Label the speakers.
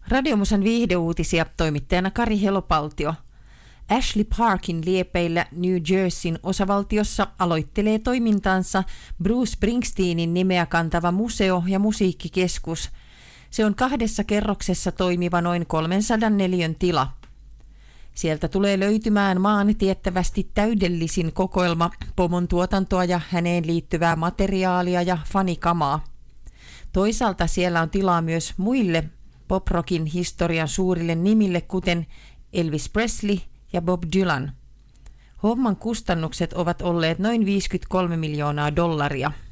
Speaker 1: Radiomusan viihdeuutisia toimittajana Kari Helopaltio. Ashley Parkin liepeillä New Jerseyn osavaltiossa aloittelee toimintansa Bruce Springsteenin nimeä kantava museo- ja musiikkikeskus. Se on 2 kerroksessa toimiva noin 300 neliön tila. Sieltä tulee löytymään maan tiettävästi täydellisin kokoelma pomon tuotantoa ja häneen liittyvää materiaalia ja fanikamaa. Toisaalta siellä on tilaa myös muille pop-rockin historian suurille nimille, kuten Elvis Presley ja Bob Dylan. Homman kustannukset ovat olleet noin $53 miljoonaa.